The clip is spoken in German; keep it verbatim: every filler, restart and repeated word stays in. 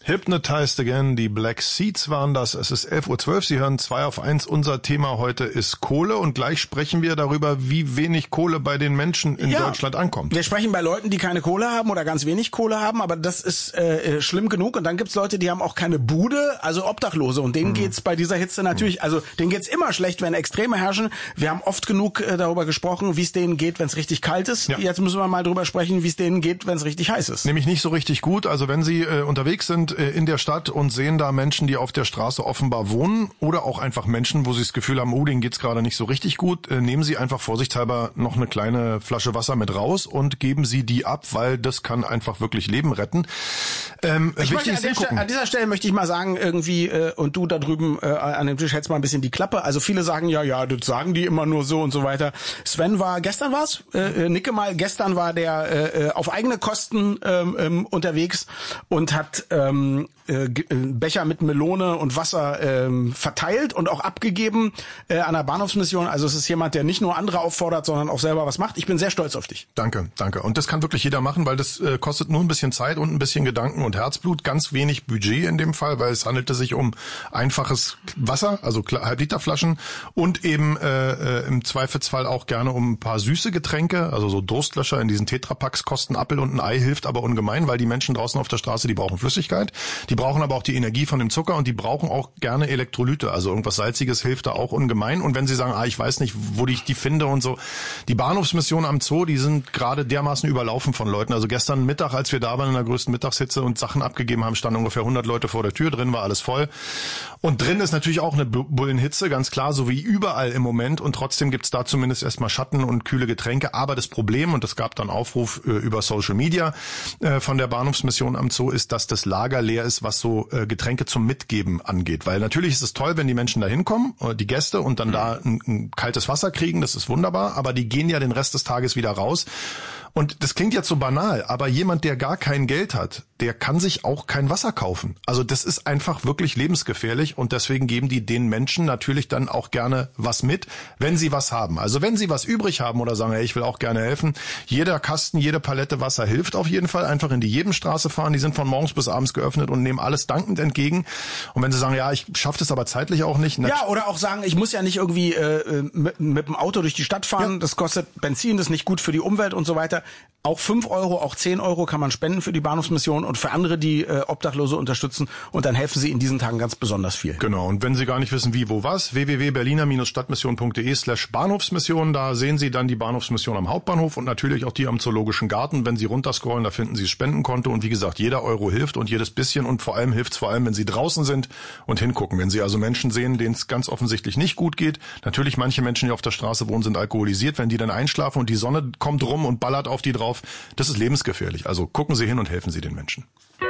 Hypnotized Again, die Black Seeds waren das. Es ist elf Uhr zwölf, Sie hören zwei auf eins. Unser Thema heute ist Kohle und gleich sprechen wir darüber, wie wenig Kohle bei den Menschen in ja, Deutschland ankommt. Wir sprechen bei Leuten, die keine Kohle haben oder ganz wenig Kohle haben, aber das ist äh, schlimm genug. Und dann gibt's Leute, die haben auch keine Bude, also Obdachlose. Und denen mhm. geht's bei dieser Hitze natürlich, also denen geht's immer schlecht, wenn Extreme herrschen. Wir haben oft genug äh, darüber gesprochen, wie es denen geht, wenn es richtig kalt ist. Ja. Jetzt müssen wir mal drüber sprechen, wie es denen geht, wenn es richtig heiß ist. Nämlich nicht so richtig gut. Also wenn Sie äh, unterwegs sind äh, in der Stadt und sehen da Menschen, die auf der Straße offenbar wohnen oder auch einfach Menschen, wo Sie das Gefühl haben, oh, denen geht's gerade nicht so richtig gut, äh, nehmen Sie einfach vorsichtshalber noch eine kleine Flasche Wasser mit raus und geben Sie die ab, weil das kann einfach wirklich Leben retten. Ähm, ich möchte an, der Stelle, an dieser Stelle möchte ich mal sagen, irgendwie, äh, und du da drüben äh, an dem Tisch hältst mal ein bisschen die Klappe. Also viele sagen, ja, ja, das sagen die immer nur so und so weiter. Sven war, gestern war's, äh, nicke mal, gestern war der äh, auf eigene Kosten ähm, unterwegs und hat ähm, äh, Becher mit Melone und Wasser ähm, verteilt und auch abgegeben äh, an der Bahnhofsmission. Also es ist jemand, der nicht nur andere auffordert, sondern auch selber was macht. Ich bin sehr stolz auf dich. Danke, danke. Und das kann wirklich jeder machen, weil das äh, kostet nur ein bisschen Zeit und ein bisschen Gedanken und Herzblut. Ganz wenig Budget in dem Fall, weil es handelte sich um einfaches Wasser, also Halbliterflaschen und eben äh, äh, im Zweifelsfall auch gerne um ein paar süße Getränke, also so Durstlöscher in diesen Tetrapacks kosten Appel und ein Ei, hilft aber ungemein, weil die Menschen draußen auf der Straße, die brauchen Flüssigkeit, die brauchen aber auch die Energie von dem Zucker und die brauchen auch gerne Elektrolyte, also irgendwas Salziges hilft da auch ungemein. Und wenn Sie sagen, ah, ich weiß nicht, wo ich die finde und so, die Bahnhofsmission am Zoo, die sind gerade dermaßen überlaufen von Leuten. Also gestern Mittag, als wir da waren in der größten Mittagshitze und Sachen abgegeben haben, standen ungefähr hundert Leute vor der Tür, drin war alles voll. Und drin ist natürlich auch eine Bullenhitze, ganz klar, so wie überall im Moment. Und trotzdem gibt's da zumindest erstmal Schatten und kühle Getränke. Aber das Problem, und es gab dann Aufruf äh, über Social Media äh, von der Bahnhofsmission am Zoo, ist, dass das Lager leer ist, was so äh, Getränke zum Mitgeben angeht. Weil natürlich ist es toll, wenn die Menschen da hinkommen, äh, die Gäste, und dann mhm. da ein, ein kaltes Wasser kriegen, das ist wunderbar. Aber die gehen ja den Rest des Tages wieder raus. Und das klingt jetzt so banal, aber jemand, der gar kein Geld hat, der kann sich auch kein Wasser kaufen. Also das ist einfach wirklich lebensgefährlich und deswegen geben die den Menschen natürlich dann auch gerne was mit, wenn sie was haben. Also wenn sie was übrig haben oder sagen, hey, ich will auch gerne helfen, jeder Kasten, jede Palette Wasser hilft auf jeden Fall. Einfach in die Jebenstraße fahren, die sind von morgens bis abends geöffnet und nehmen alles dankend entgegen. Und wenn sie sagen, ja, ich schaffe das aber zeitlich auch nicht. Ja, oder auch sagen, ich muss ja nicht irgendwie äh, mit, mit dem Auto durch die Stadt fahren, ja. Das kostet Benzin, das ist nicht gut für die Umwelt und so weiter. Auch fünf Euro, auch zehn Euro kann man spenden für die Bahnhofsmission und für andere, die äh, Obdachlose unterstützen. Und dann helfen sie in diesen Tagen ganz besonders viel. Genau. Und wenn Sie gar nicht wissen, wie, wo, was, w w w punkt berliner stadtmission punkt de slash Bahnhofsmission. Da sehen Sie dann die Bahnhofsmission am Hauptbahnhof und natürlich auch die am Zoologischen Garten. Wenn Sie runterscrollen, da finden Sie das Spendenkonto. Und wie gesagt, jeder Euro hilft und jedes bisschen. Und vor allem hilft es vor allem, wenn Sie draußen sind und hingucken. Wenn Sie also Menschen sehen, denen es ganz offensichtlich nicht gut geht. Natürlich, manche Menschen, die auf der Straße wohnen, sind alkoholisiert. Wenn die dann einschlafen und die Sonne kommt rum und ballert auf die drauf, das ist lebensgefährlich. Also gucken Sie hin und helfen Sie den Menschen.